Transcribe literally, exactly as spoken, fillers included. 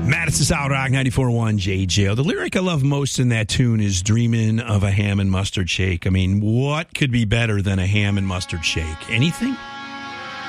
Madison Solid Rock ninety-four point one J J O. The lyric I love most in that tune is dreaming of a ham and mustard shake. I mean, what could be better than a ham and mustard shake? Anything?